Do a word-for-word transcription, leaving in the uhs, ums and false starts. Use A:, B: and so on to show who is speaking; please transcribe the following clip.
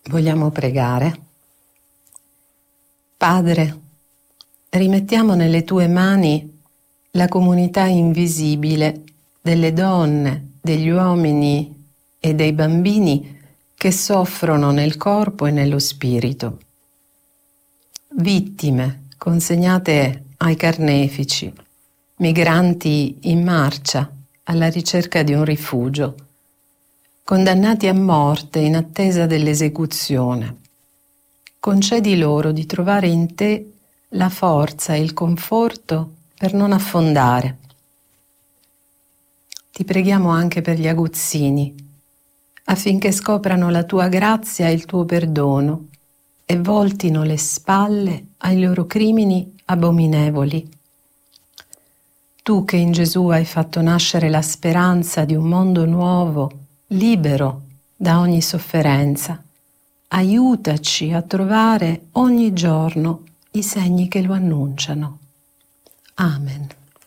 A: Vogliamo pregare? Padre, rimettiamo nelle tue mani la comunità invisibile delle donne, degli uomini e dei bambini che soffrono nel corpo e nello spirito. Vittime consegnate ai carnefici, migranti in marcia alla ricerca di un rifugio, condannati a morte in attesa dell'esecuzione. Concedi loro di trovare in te la forza e il conforto per non affondare. Ti preghiamo anche per gli aguzzini, affinché scoprano la tua grazia e il tuo perdono e voltino le spalle ai loro crimini abominevoli. Tu che in Gesù hai fatto nascere la speranza di un mondo nuovo, libero da ogni sofferenza, aiutaci a trovare ogni giorno i segni che lo annunciano. Amen.